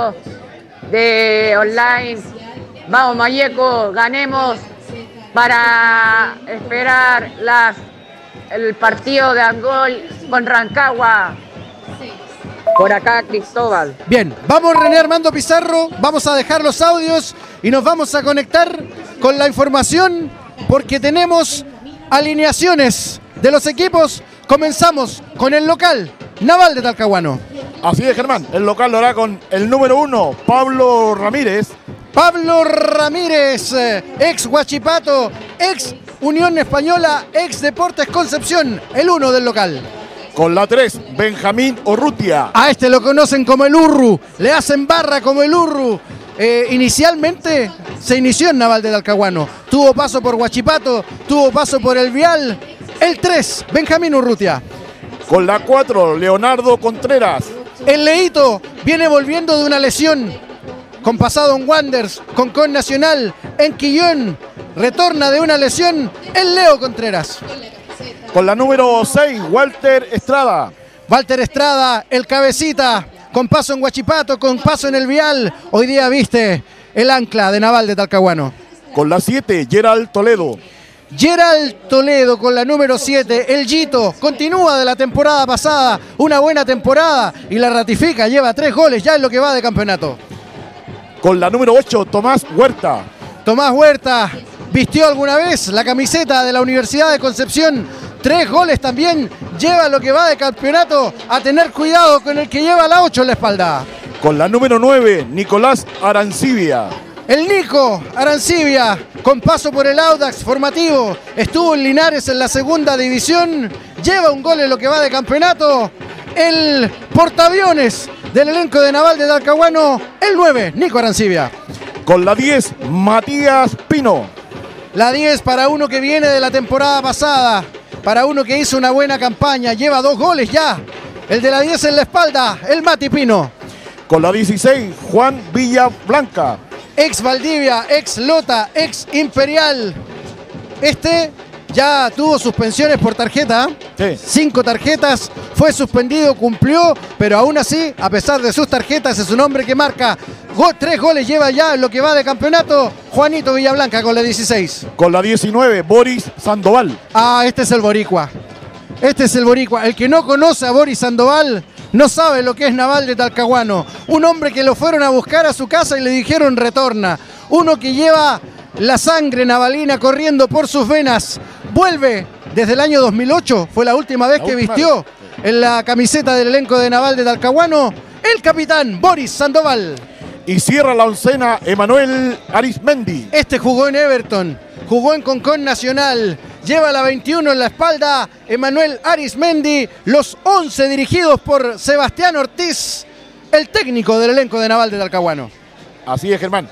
amigos de online. Vamos, Mayeco, ganemos para esperar el partido de Angol con Rancagua. Por acá, Cristóbal. Bien, vamos René Armando Pizarro, vamos a dejar los audios y nos vamos a conectar con la información porque tenemos alineaciones de los equipos. Comenzamos con el local, Naval de Talcahuano. Así es, Germán. El local lo hará con el número 1, Pablo Ramírez. Pablo Ramírez, ex Huachipato, ex Unión Española, ex Deportes Concepción, el 1 del local. Con la 3, Benjamín Urrutia. A este lo conocen como el Urru, le hacen barra como el Urru. Inicialmente se inició en Naval de Talcahuano, tuvo paso por Huachipato, tuvo paso por el Vial. El 3, Benjamín Urrutia. Con la 4, Leonardo Contreras. El Leito viene volviendo de una lesión, con pasado en Wanderers, con Nacional, en Quillón, retorna de una lesión, el Leo Contreras. Con la número 6, Walter Estrada. Walter Estrada, el cabecita, con paso en Huachipato, con paso en el Vial. Hoy día viste el ancla de Naval de Talcahuano. Con la 7, Gerald Toledo. Gerald Toledo con la número 7, el Gito, continúa de la temporada pasada, una buena temporada y la ratifica, lleva 3 goles ya en lo que va de campeonato. Con la número 8, Tomás Huerta. Tomás Huerta vistió alguna vez la camiseta de la Universidad de Concepción, 3 goles también, lleva lo que va de campeonato, a tener cuidado con el que lleva la 8 en la espalda. Con la número 9, Nicolás Arancibia. El Nico Arancibia, con paso por el Audax formativo, estuvo en Linares en la segunda división, lleva un gol en lo que va de campeonato. El portaaviones del elenco de Naval de Talcahuano, el 9, Nico Arancibia. Con la 10, Matías Pino. La 10 para uno que viene de la temporada pasada, para uno que hizo una buena campaña, lleva 2 goles ya. El de la 10 en la espalda, el Mati Pino. Con la 16, Juan Villablanca. Ex Valdivia, ex Lota, ex Imperial. Este ya tuvo suspensiones por tarjeta. Sí. 5 tarjetas, fue suspendido, cumplió, pero aún así, a pesar de sus tarjetas, es un hombre que marca 3 goles, lleva ya en lo que va de campeonato. Juanito Villablanca con la 16. Con la 19, Boris Sandoval. Ah, este es el boricua. Este es el boricua. El que no conoce a Boris Sandoval no sabe lo que es Naval de Talcahuano. Un hombre que lo fueron a buscar a su casa y le dijeron retorna. Uno que lleva la sangre navalina corriendo por sus venas. Vuelve desde el año 2008. Fue la última vez que vistió en la camiseta del elenco de Naval de Talcahuano el capitán Boris Sandoval. Y cierra la oncena Emanuel Arismendi. Este jugó en Everton, jugó en Concón Nacional. Lleva la 21 en la espalda, Emanuel Arismendi, los 11 dirigidos por Sebastián Ortiz, el técnico del elenco de Naval de Talcahuano. Así es, Germán.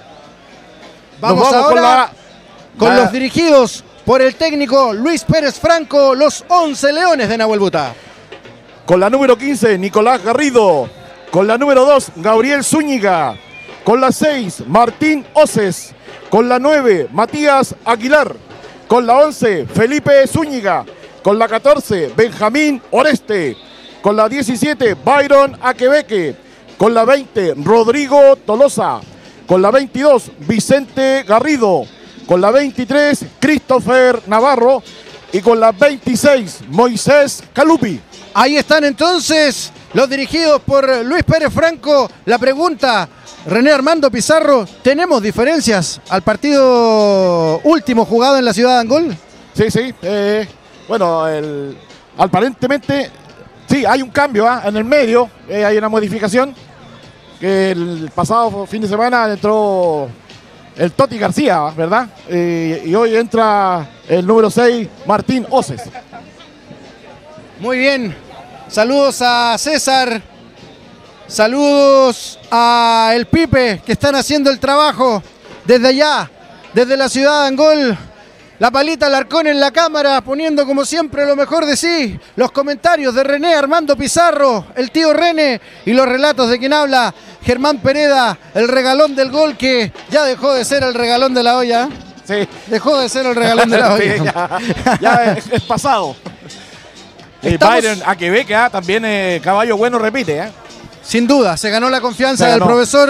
Vamos ahora con los dirigidos por el técnico Luis Pérez Franco, los 11 Leones de Nahuel Buta. Con la número 15, Nicolás Garrido. Con la número 2, Gabriel Zúñiga. Con la 6, Martín Oces. Con la 9, Matías Aguilar. Con la 11, Felipe Zúñiga. Con la 14, Benjamín Oreste. Con la 17, Byron Aquebeque. Con la 20, Rodrigo Tolosa. Con la 22, Vicente Garrido. Con la 23, Christopher Navarro. Y con la 26, Moisés Calupi. Ahí están entonces los dirigidos por Luis Pérez Franco. La pregunta, René Armando Pizarro, ¿tenemos diferencias al partido último jugado en la ciudad de Angol? Sí, sí. Bueno, aparentemente sí, hay un cambio en el medio. Hay una modificación. Que el pasado fin de semana entró el Toti García, ¿verdad? Y hoy entra el número 6, Martín Oces. Muy bien. Saludos a César. Saludos a el Pipe, que están haciendo el trabajo desde allá, desde la ciudad de Angol. La Palita Alarcón en la cámara, poniendo como siempre lo mejor de sí. Los comentarios de René Armando Pizarro, el tío René, y los relatos de quien habla, Germán Pereda, el regalón del gol que ya dejó de ser el regalón de la olla. Sí. Dejó de ser el regalón de la olla. Sí, ya es pasado. Byron Aquebeque, también caballo bueno repite. Sin duda, se ganó la confianza del profesor